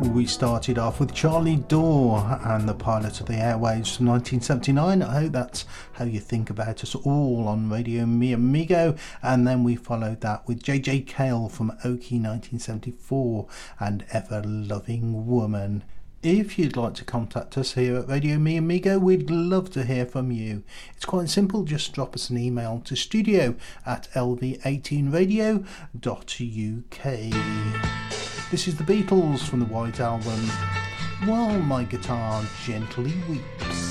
We started off with Charlie Dore and the Pilot of the Airwaves from 1979. I hope that's how you think about us all on Radio Mi Amigo. And then we followed that with JJ Cale from Oki 1974 and Ever Loving Woman. If you'd like to contact us here at Radio Mi Amigo, we'd love to hear from you. It's quite simple, just drop us an email to studio@lv18radio.uk. This is the Beatles from the White Album, While My Guitar Gently Weeps.